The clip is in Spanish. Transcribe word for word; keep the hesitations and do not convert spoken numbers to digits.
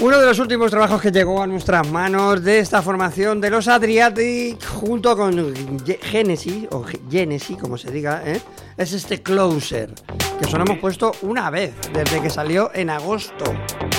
Uno de los últimos trabajos que llegó a nuestras manos de esta formación de los Adriatic, junto con Genesis, o Genesis, como se diga, ¿eh? es este Closer, que solo hemos puesto una vez, desde que salió en agosto.